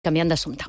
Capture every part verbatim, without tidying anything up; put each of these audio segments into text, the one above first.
Canviant d'assumpte.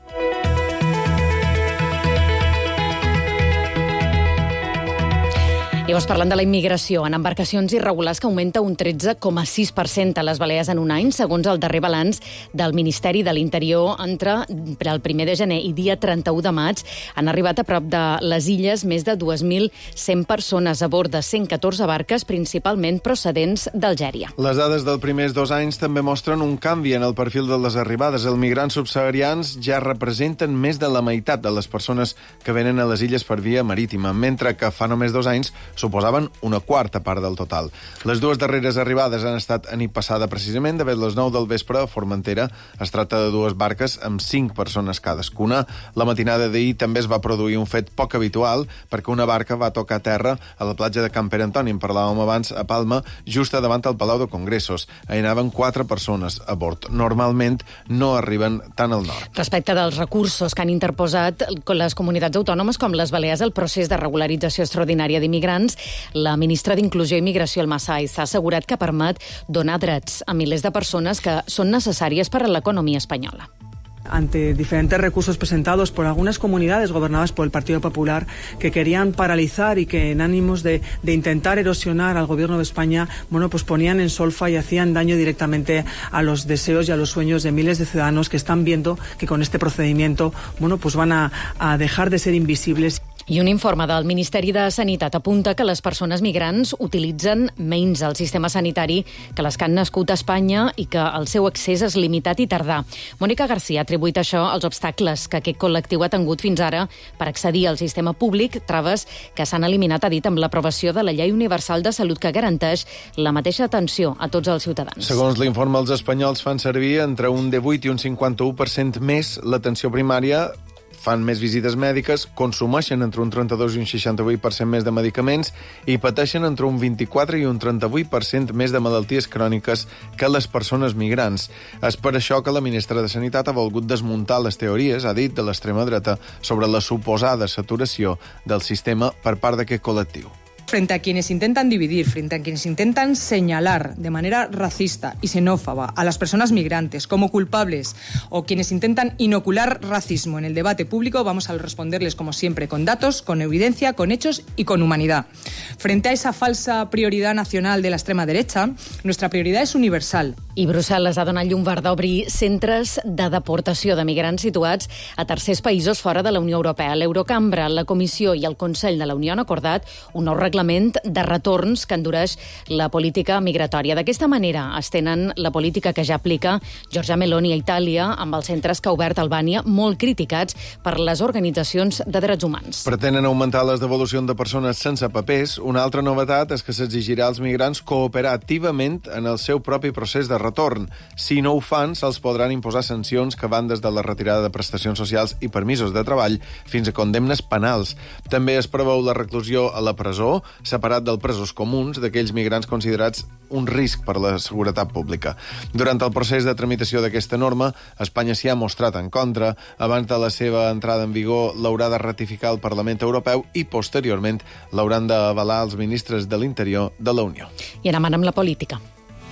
Llavors, parlant de la immigració, en embarcacions irregulars que augmenta un tretze coma sis per cent a les Balears en un any, segons el darrer balanç del Ministeri de l'Interior. Entre el primer de gener i dia trenta-u de maig han arribat a prop de les illes més de dos mil cent persones a bord de cent catorze barques, principalment procedents d'Algèria. Les dades dels primers dos anys també mostren un canvi en el perfil de les arribades. Els migrants subsaharians ja representen més de la meitat de les persones que venen a les illes per via marítima, mentre que fa només dos anys suposaven una quarta part del total. Les dues darreres arribades han estat a nit passada precisament, de les nou del vespre a Formentera. Es tracta de dues barques amb cinc persones cadascuna. La matinada d'ahir també es va produir un fet poc habitual, perquè una barca va tocar terra a la platja de Can Pere Antoni, en parlàvem abans, a Palma, just davant del Palau de Congressos. Hi anaven quatre persones a bord. Normalment no arriben tant al nord. Respecte dels recursos que han interposat les comunitats autònomes com les Balears al procés de regularització extraordinària d'immigrants, la ministra d'Inclusió i Migració, Elma Saiz, ha assegurat que permet donar drets a milers de persones que són necessàries per a l'economia espanyola. Ante diferentes recursos presentados por algunas comunidades gobernadas por el Partido Popular que querían paralizar y que en ánimos de, de intentar erosionar al gobierno de España, bueno, pues ponían en solfa y hacían daño directamente a los deseos y a los sueños de miles de ciudadanos que están viendo que con este procedimiento, bueno, pues van a, a dejar de ser invisibles. I un informe del Ministeri de Sanitat apunta que les persones migrants utilitzen menys el sistema sanitari que les que han nascut a Espanya i que el seu accés és limitat i tardà. Mònica García ha atribuït això als obstacles que aquest col·lectiu ha tingut fins ara per accedir al sistema públic, traves que s'han eliminat, ha dit, amb l'aprovació de la Llei Universal de Salut que garanteix la mateixa atenció a tots els ciutadans. Segons l'informe, els espanyols fan servir entre un divuit i un cinquanta-u per cent més l'atenció primària, fan més visites mèdiques, consumeixen entre un trenta-dos i un seixanta-vuit per cent més de medicaments i pateixen entre un vint-i-quatre i un trenta-vuit per cent més de malalties cròniques que les persones migrants. És per això que la ministra de Sanitat ha volgut desmuntar les teories, ha dit, de l'extrema dreta sobre la suposada saturació del sistema per part d'aquest col·lectiu. Frente a quienes intentan dividir, frente a quienes intentan señalar de manera racista y xenófoba a las personas migrantes como culpables o quienes intentan inocular racismo en el debate público, vamos a responderles como siempre con datos, con evidencia, con hechos y con humanidad. Frente a esa falsa prioridad nacional de la extrema derecha, nuestra prioridad es universal. I Brussel·les ha donat llum verda a obrir centres de deportació de migrants situats a tercers països fora de la Unió Europea. L'Eurocambra, la Comissió i el Consell de la Unió han acordat un nou reglament de retorns que endureix la política migratòria. D'aquesta manera estenen la política que ja aplica Giorgia Meloni a Itàlia amb els centres que ha obert Albània, molt criticats per les organitzacions de drets humans. Pretenen augmentar les devolucions de persones sense papers. Una altra novetat és que s'exigirà als migrants cooperar activament en el seu propi procés de retorn. Si no ho fan, se'ls podran imposar sancions que van des de la retirada de prestacions socials i permisos de treball fins a condemnes penals. També es preveu la reclusió a la presó, separat dels presos comuns, d'aquells migrants considerats un risc per a la seguretat pública. Durant el procés de tramitació d'aquesta norma, Espanya s'hi ha mostrat en contra. Abans de la seva entrada en vigor, l'haurà de ratificar el Parlament Europeu i, posteriorment, l'hauran d'avalar els ministres de l'Interior de la Unió. I anem amb la política.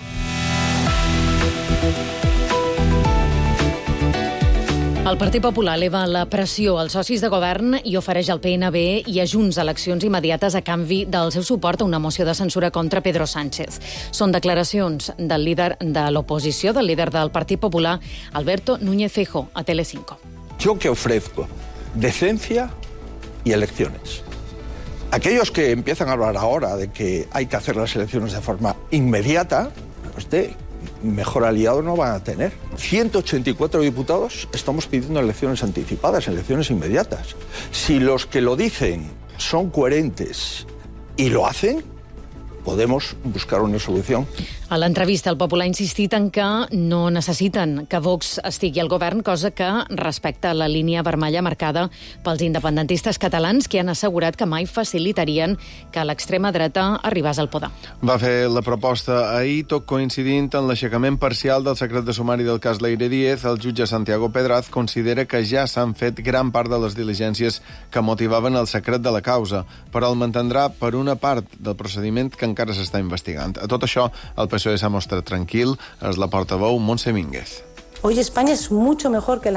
El Partit Popular eleva la pressió als socis de govern i ofereix al P N B i a Junts eleccions immediates a canvi del seu suport a una moció de censura contra Pedro Sánchez. Són declaracions del líder de l'oposició, del líder del Partit Popular, Alberto Núñez Feijóo, a Telecinco. Yo que ofrezco decencia y elecciones. Aquellos que empiezan a hablar ahora de que hay que hacer las elecciones de forma inmediata, usted mejor aliado no van a tener. ciento ochenta y cuatro diputados estamos pidiendo elecciones anticipadas, elecciones inmediatas. Si los que lo dicen son coherentes y lo hacen, podemos buscar una solució. A l'entrevista, el Popular ha insistit en que no necessiten que Vox estigui al govern, cosa que respecta la línia vermella marcada pels independentistes catalans, que han assegurat que mai facilitarien que l'extrema dreta arribés al poder. Va fer la proposta ahir, tot coincidint en l'aixecament parcial del secret de sumari del cas Leire Díez. El jutge Santiago Pedraz considera que ja s'han fet gran part de les diligències que motivaven el secret de la causa, però el mantindrà per una part del procediment que encara s'està investigant. A tot això, el P S O E s'ha mostrat tranquil, és la portaveu Montse Mínguez. Hoy España es mucho mejor que la